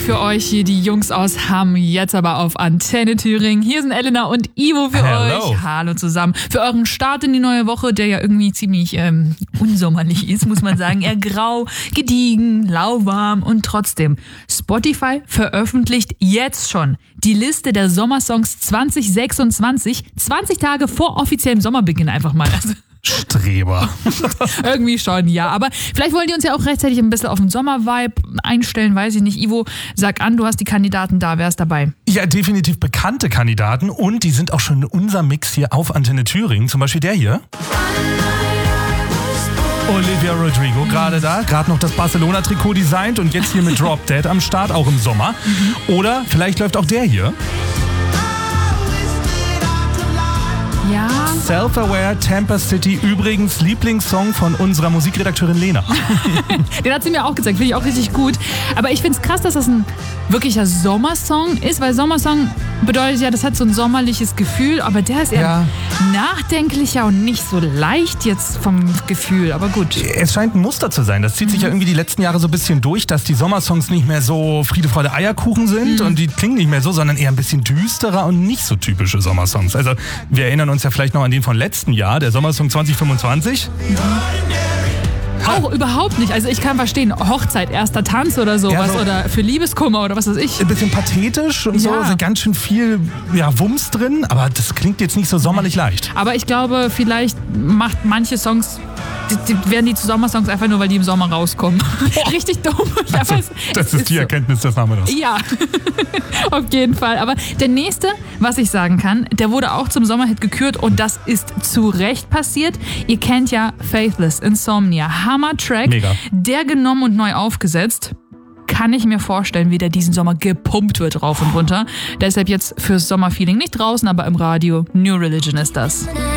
für euch hier die Jungs aus Hamm, jetzt aber auf Antenne Thüringen. Hier sind Elena und Ivo für euch. Hallo zusammen. Für euren Start in die neue Woche, der ja irgendwie ziemlich unsommerlich ist, muss man sagen. Eher grau, gediegen, lauwarm und trotzdem. Spotify veröffentlicht jetzt schon die Liste der Sommersongs 2026, 20 Tage vor offiziellem Sommerbeginn einfach mal. Also Streber. irgendwie schon, ja. Aber vielleicht wollen die uns ja auch rechtzeitig ein bisschen auf den Sommer-Vibe einstellen, weiß ich nicht. Ivo, sag an, du hast die Kandidaten da. Wer ist dabei? Ja, definitiv bekannte Kandidaten und die sind auch schon in unserem Mix hier auf Antenne Thüringen. Zum Beispiel der hier. Olivia Rodrigo, gerade noch das Barcelona-Trikot designt und jetzt hier mit Drop Dead am Start, auch im Sommer. Oder vielleicht läuft auch der hier. Ja. Self-Aware, Tampa City, übrigens Lieblingssong von unserer Musikredakteurin Lena. Den hat sie mir auch gezeigt, finde ich auch richtig gut. Aber ich finde es krass, dass das ein wirklicher Sommersong ist, weil Sommersong bedeutet ja, das hat so ein sommerliches Gefühl, aber der ist eher nachdenklicher und nicht so leicht jetzt vom Gefühl, aber gut. Es scheint ein Muster zu sein, das zieht sich ja irgendwie die letzten Jahre so ein bisschen durch, dass die Sommersongs nicht mehr so Friede, Freude, Eierkuchen sind und die klingen nicht mehr so, sondern eher ein bisschen düsterer und nicht so typische Sommersongs. Also wir erinnern uns ja vielleicht noch an den von letzten Jahr, der Sommersong 2025. Auch überhaupt nicht. Also ich kann verstehen, Hochzeit, erster Tanz oder sowas oder für Liebeskummer oder was weiß ich. Ein bisschen pathetisch und so, also ganz schön viel Wumms drin, aber das klingt jetzt nicht so sommerlich leicht. Aber ich glaube, vielleicht macht manche Songs, werden die zu Sommersongs einfach nur, weil die im Sommer rauskommen. Richtig dumm. Also, das ist die Erkenntnis des Nachmittags. Ja, auf jeden Fall. Aber der nächste, was ich sagen kann, der wurde auch zum Sommerhit gekürt und das ist zu Recht passiert. Ihr kennt ja Faithless, Insomnia, Hammer-Track. Mega. Der genommen und neu aufgesetzt. Kann ich mir vorstellen, wie der diesen Sommer gepumpt wird rauf und runter. Deshalb jetzt fürs Sommerfeeling nicht draußen, aber im Radio. New Religion ist das.